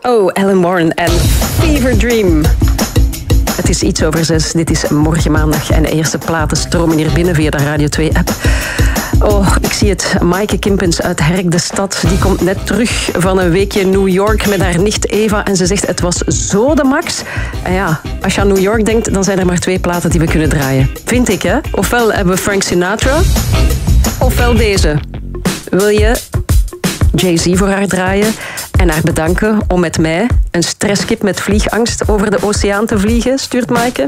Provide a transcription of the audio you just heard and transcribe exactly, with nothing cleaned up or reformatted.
Oh, Alan Warren en Fever Dream. Het is iets over zes. Dit is morgen maandag. En de eerste platen stromen hier binnen via de Radio twee-app. Oh, ik zie het. Maaike Kimpens uit Herk de Stad. Die komt net terug van een weekje New York met haar nicht Eva. En ze zegt, het was zo de max. En ja, als je aan New York denkt, dan zijn er maar twee platen die we kunnen draaien. Vind ik, hè? Ofwel hebben we Frank Sinatra, ofwel deze. Wil je Jay-Z voor haar draaien en haar bedanken om met mij, een stresskip met vliegangst, over de oceaan te vliegen, stuurt Maaike.